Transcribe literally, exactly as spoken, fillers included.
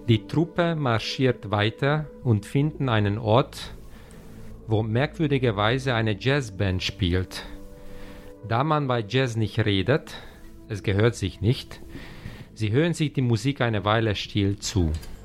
Die Truppe marschiert weiter und finden einen Ort, wo merkwürdigerweise eine Jazzband spielt. Da man bei Jazz nicht redet, es gehört sich nicht, sie hören sich die Musik eine Weile still zu.